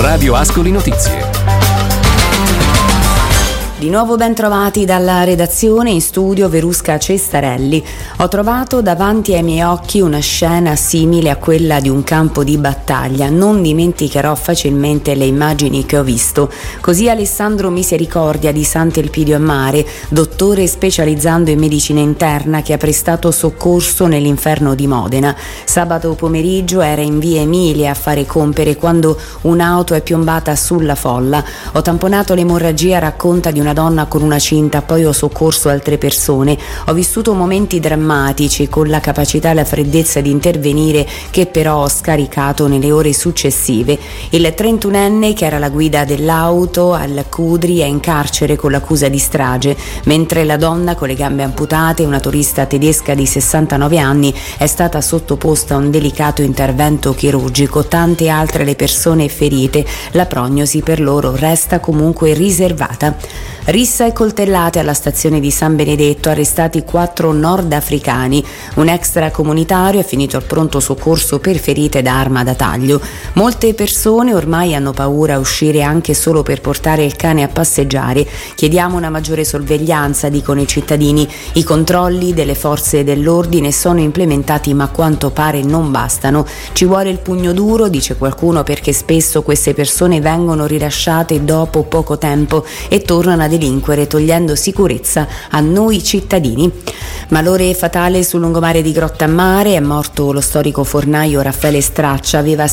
Radio Ascoli Notizie. Di nuovo ben trovati dalla redazione, in studio Verusca Cestarelli. Ho trovato davanti ai miei occhi una scena simile a quella di un campo di battaglia. Non dimenticherò facilmente le immagini che ho visto. Così Alessandro Misericordia di Sant'Elpidio a Mare, dottore specializzando in medicina interna che ha prestato soccorso nell'inferno di Modena. Sabato pomeriggio era in via Emilia a fare compere quando un'auto è piombata sulla folla. Ho tamponato l'emorragia, racconta di una donna con una cinta, poi ho soccorso altre persone. Ho vissuto momenti drammatici con la capacità e la freddezza di intervenire che però ho scaricato nelle ore successive. Il 31enne che era la guida dell'auto al Cudri è in carcere con l'accusa di strage, mentre la donna con le gambe amputate, una turista tedesca di 69 anni, è stata sottoposta a un delicato intervento chirurgico. Tante altre le persone ferite. La prognosi per loro resta comunque riservata. Rissa e coltellate alla stazione di San Benedetto, arrestati 4 nordafricani. Un extracomunitario è finito al pronto soccorso per ferite da arma da taglio. Molte persone ormai hanno paura a uscire anche solo per portare il cane a passeggiare. Chiediamo una maggiore sorveglianza, dicono i cittadini. I controlli delle forze dell'ordine sono implementati ma a quanto pare non bastano. Ci vuole il pugno duro, dice qualcuno, perché spesso queste persone vengono rilasciate dopo poco tempo e tornano a delinquere, togliendo sicurezza a noi cittadini. Malore fatale sul lungomare di Grottammare, è morto lo storico fornaio Raffaele Straccia, aveva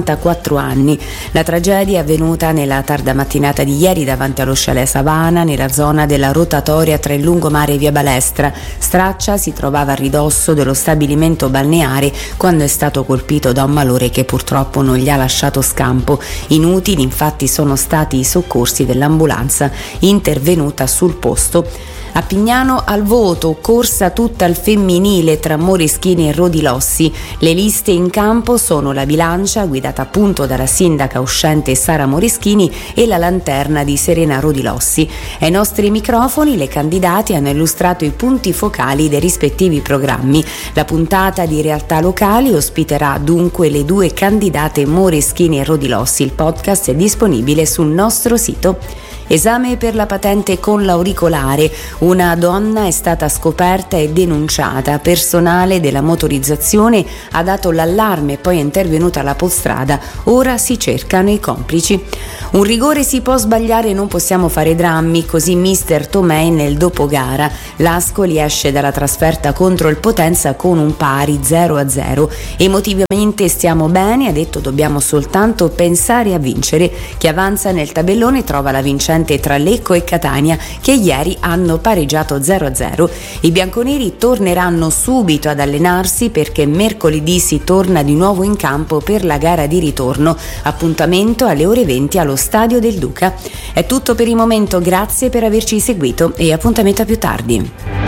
64 anni. La tragedia è avvenuta nella tarda mattinata di ieri davanti allo Chalet Savana, nella zona della rotatoria tra il lungomare e via Balestra. Straccia si trovava a ridosso dello stabilimento balneare quando è stato colpito da un malore che purtroppo non gli ha lasciato scampo. Inutili infatti sono stati i soccorsi dell'ambulanza intervenuta sul posto. A Pignano al voto, corsa tutta al femminile tra Moreschini e Rodilossi. Le liste in campo sono la bilancia, guidata appunto dalla sindaca uscente Sara Moreschini, e la lanterna di Serena Rodilossi. Ai nostri microfoni le candidate hanno illustrato i punti focali dei rispettivi programmi. La puntata di Realtà Locali ospiterà dunque le 2 candidate Moreschini e Rodilossi. Il podcast è disponibile sul nostro sito. Esame per la patente con l'auricolare. Una donna è stata scoperta e denunciata. Personale della motorizzazione ha dato l'allarme e poi è intervenuta la Polstrada. Ora si cercano i complici. Un rigore si può sbagliare, non possiamo fare drammi, così mister Tomei nel dopogara. L'Ascoli esce dalla trasferta contro il Potenza con un pari 0-0. Emotivamente stiamo bene, ha detto, dobbiamo soltanto pensare a vincere. Chi avanza nel tabellone trova la vincente tra Lecco e Catania, che ieri hanno pareggiato 0-0. I bianconeri torneranno subito ad allenarsi perché mercoledì si torna di nuovo in campo per la gara di ritorno. Appuntamento alle ore 20 allo Stadio del Duca. È tutto per il momento, grazie per averci seguito e appuntamento a più tardi.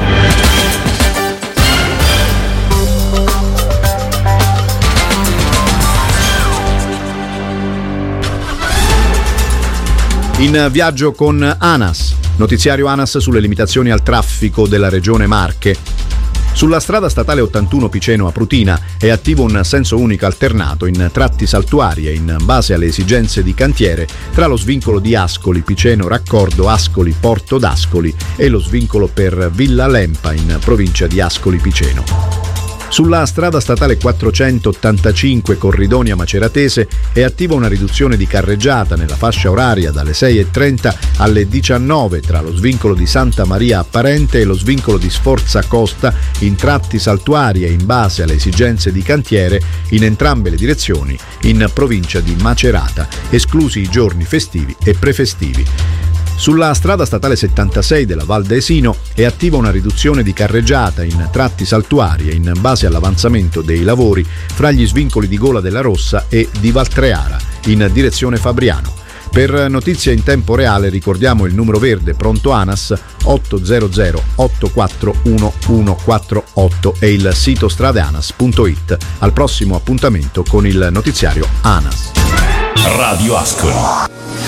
In viaggio con ANAS, notiziario ANAS sulle limitazioni al traffico della regione Marche. Sulla strada statale 81 Piceno a Prutina è attivo un senso unico alternato in tratti saltuari e in base alle esigenze di cantiere tra lo svincolo di Ascoli, Piceno Raccordo, Ascoli, Porto d'Ascoli e lo svincolo per Villa Lempa in provincia di Ascoli Piceno. Sulla strada statale 485 Corridonia Maceratese è attiva una riduzione di carreggiata nella fascia oraria dalle 6:30 alle 19 tra lo svincolo di Santa Maria Apparente e lo svincolo di Sforza Costa in tratti saltuari e in base alle esigenze di cantiere in entrambe le direzioni in provincia di Macerata, esclusi i giorni festivi e prefestivi. Sulla strada statale 76 della Val d'Esino è attiva una riduzione di carreggiata in tratti saltuari e in base all'avanzamento dei lavori fra gli svincoli di Gola della Rossa e di Valtreara in direzione Fabriano. Per notizie in tempo reale ricordiamo il numero verde pronto ANAS 800 841 148 e il sito stradeanas.it. Al prossimo appuntamento con il notiziario ANAS. Radio Ascoli.